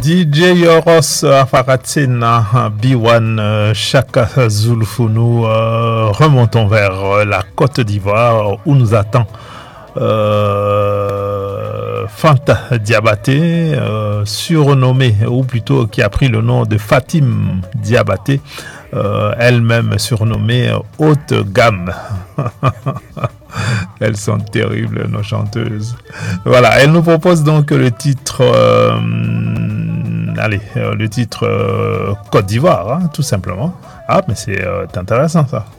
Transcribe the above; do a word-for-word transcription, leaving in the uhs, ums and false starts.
D J Yoros Afaratsena, B un Chaka Zulfunu, euh, remontons vers euh, la Côte d'Ivoire où nous attend euh, Fanta Diabaté, euh, surnommée, ou plutôt qui a pris le nom de Fatim Diabaté, euh, elle-même surnommée haute gamme. Elles sont terribles, nos chanteuses. Voilà, elle nous propose donc le titre, euh, allez, euh, le titre euh, Côte d'Ivoire, hein, tout simplement. Ah, mais c'est euh, intéressant ça.